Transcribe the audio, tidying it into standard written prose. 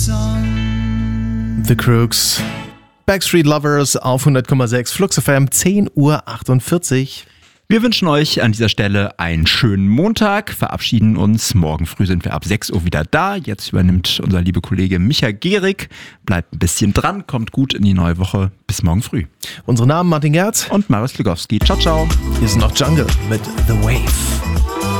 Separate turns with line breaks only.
The Crooks, Backstreet Lovers auf 100,6 Flux FM, 10:48 Uhr.
Wir wünschen euch an dieser Stelle einen schönen Montag, verabschieden uns. Morgen früh sind wir ab 6 Uhr wieder da. Jetzt übernimmt unser lieber Kollege Micha Gehrig. Bleibt ein bisschen dran, kommt gut in die neue Woche. Bis morgen früh.
Unsere Namen Martin Gerz
und Marius Lugowski. Ciao, ciao.
Hier ist noch Jungle mit The Wave.